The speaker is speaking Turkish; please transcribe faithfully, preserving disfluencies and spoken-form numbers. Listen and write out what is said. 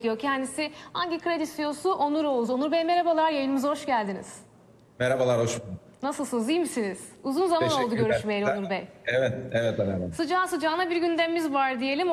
diyor. Kendisi Hangi Kredi C E O'su Onur Oğuz. Onur Bey merhabalar, yayınımıza hoş geldiniz. Merhabalar, hoş bulduk. Nasılsınız, iyi misiniz? Uzun zaman oldu görüşmeyeli Onur Bey. Evet, evet. evet. Sıcağı sıcağına bir gündemimiz var diyelim.